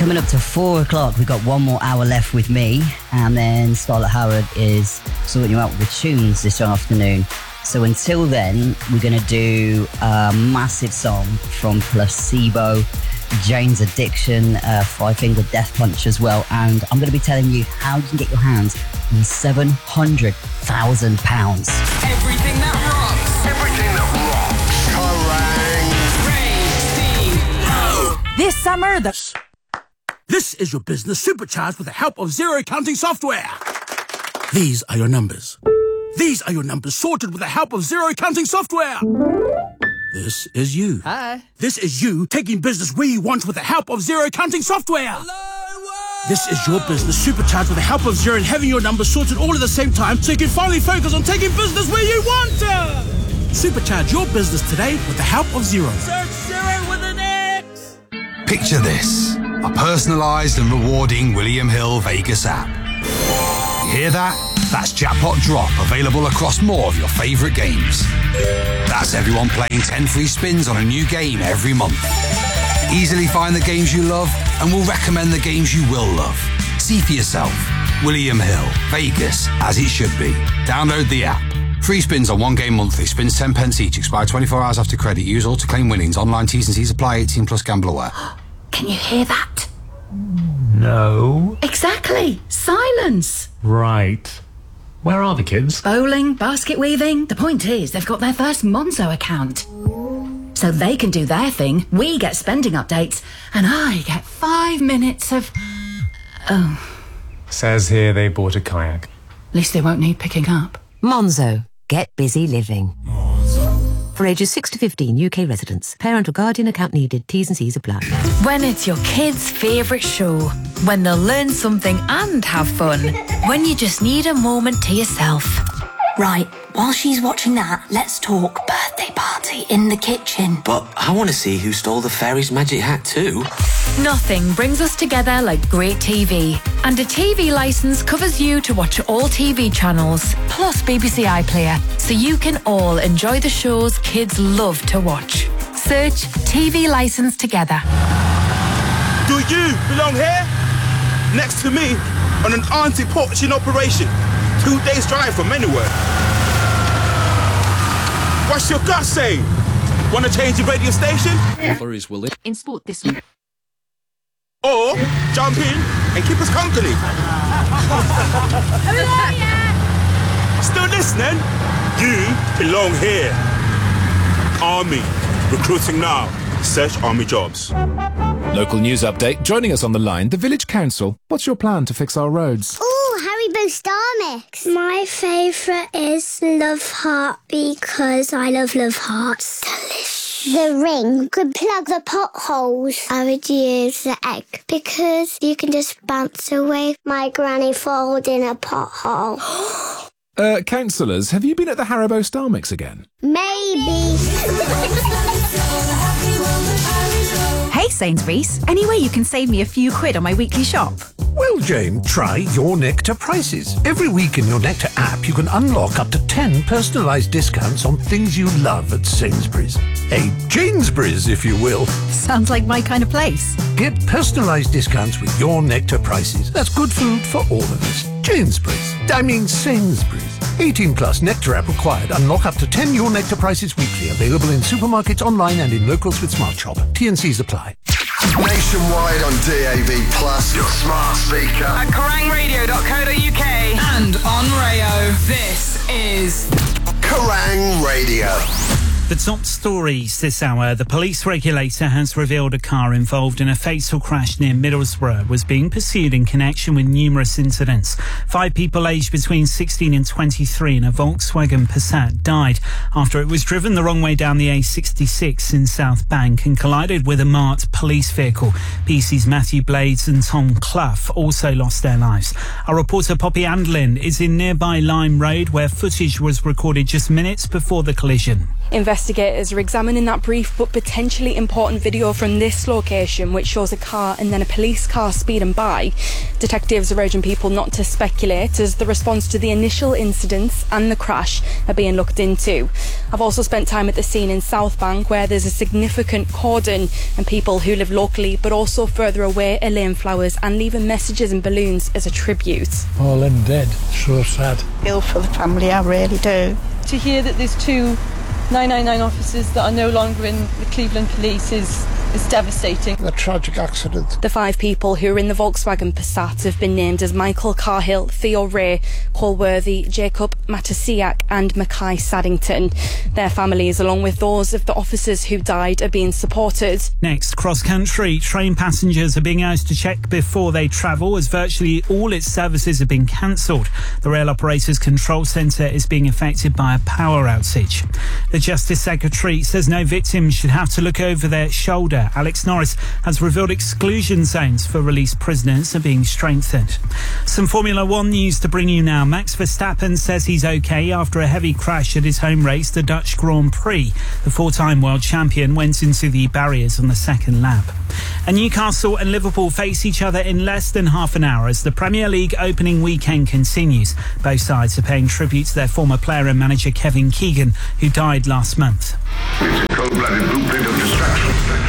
Coming up to 4 o'clock, we've got one more hour left with me, and then Scarlett Howard is sorting you out with the tunes this afternoon. So until then, we're going to do a massive song from Placebo, Jane's Addiction, Five Finger Death Punch as well, and I'm going to be telling you how you can get your hands on £700,000. Everything that rocks. Everything that rocks. Ray, Steve, Ho. This summer, This is your business supercharged with the help of Xero accounting software. These are your numbers. These are your numbers sorted with the help of Xero accounting software. This is you. Hi. This is you taking business where you want with the help of Xero accounting software. Hello, This is your business supercharged with the help of Xero and having your numbers sorted all at the same time so you can finally focus on taking business where you want to. Supercharge your business today with the help of Xero. Search Xero with an X. Picture this, a personalised and rewarding William Hill Vegas app. You hear that? That's Jackpot Drop, available across more of your favourite games. That's everyone playing 10 free spins on a new game every month. Easily find the games you love and we'll recommend the games you will love. See for yourself. William Hill, Vegas, as it should be. Download the app. Free spins on one game monthly. Spins 10 pence each. Expire 24 hours after credit. Use all to claim winnings. Online T's and C's apply. 18 plus gamble aware. can you hear that? No. Exactly. Silence. Right. Where are the kids? Bowling, basket weaving. The point is, they've got their first Monzo account. So they can do their thing, we get spending updates, and I get 5 minutes of... Oh. Says here they bought a kayak. At least they won't need picking up. Monzo. Get busy living. For ages 6 to 15, UK residents. Parent or guardian account needed. T's and C's apply. When it's your kids' favourite show. When they'll learn something and have fun. When you just need a moment to yourself. Right, while she's watching that, let's talk birthday party in the kitchen. But I want to see who stole the fairy's magic hat too. Nothing brings us together like great TV. And a TV licence covers you to watch all TV channels, plus BBC iPlayer, so you can all enjoy the shows kids love to watch. Search TV licence together. Do you belong here? Next to me, on an anti-poaching operation. 2 days drive from anywhere. What's your gut saying? Want to change your radio station? In sport this week. Or jump in and keep us company. Still listening? You belong here. Army. Recruiting now. Search Army jobs. Local news update. Joining us on the line, the Village Council. What's your plan to fix our roads? Haribo Star Mix. My favourite is Love Heart because I love Hearts. Delicious. The ring could plug the potholes. I would use the egg because you can just bounce away. My granny falls in a pothole. Councillors, have you been at the Haribo Star Mix again? Maybe. Hey Sainsbury's, any way you can save me a few quid on my weekly shop? Well, Jane, try Your Nectar Prices. Every week in Your Nectar app, you can unlock up to 10 personalised discounts on things you love at Sainsbury's. A Janesbury's, if you will. Sounds like my kind of place. Get personalised discounts with Your Nectar Prices. That's good food for all of us. Janesbury's. I mean Sainsbury's. 18 plus Nectar app required. Unlock up to 10 Your Nectar Prices weekly. Available in supermarkets, online and in locals with Smart Shop. T&Cs apply. Nationwide on DAB+, your smart speaker. At KerrangRadio.co.uk and on Rayo. This is Kerrang Radio. The top stories this hour. The police regulator has revealed a car involved in a fatal crash near Middlesbrough was being pursued in connection with numerous incidents. 5 people aged between 16 and 23 in a Volkswagen Passat died after it was driven the wrong way down the A66 in South Bank and collided with a marked police vehicle. PC's Matthew Blades and Tom Clough also lost their lives. Our reporter Poppy Andlin is in nearby Lime Road where footage was recorded just minutes before the collision. Investigators are examining that brief but potentially important video from this location, which shows a car and then a police car speeding by. Detectives are urging people not to speculate, as the response to the initial incidents and the crash are being looked into. I've also spent time at the scene in South Bank, where there's a significant cordon, and people who live locally but also further away are laying flowers and leaving messages and balloons as a tribute. All them dead. So sad. Feel for the family, I really do. To hear that there's 2 999 officers that are no longer in the Cleveland Police is devastating. A tragic accident. The 5 people who are in the Volkswagen Passat have been named as Michael Carhill, Theo Ray, Colworthy, Jacob Matasiak and Mackay Saddington. Their families, along with those of the officers who died, are being supported. Next, cross-country. Train passengers are being asked to check before they travel, as virtually all its services have been cancelled. The rail operator's control centre is being affected by a power outage. The Justice Secretary says no victims should have to look over their shoulder. Alex Norris has revealed exclusion zones for released prisoners are being strengthened. Some Formula 1 news to bring you now. Max Verstappen says he's okay after a heavy crash at his home race, the Dutch Grand Prix. The 4-time world champion went into the barriers on the second lap. And Newcastle and Liverpool face each other in less than half an hour as the Premier League opening weekend continues. Both sides are paying tribute to their former player and manager Kevin Keegan, who died last month. It's a cold-blooded blueprint of destruction.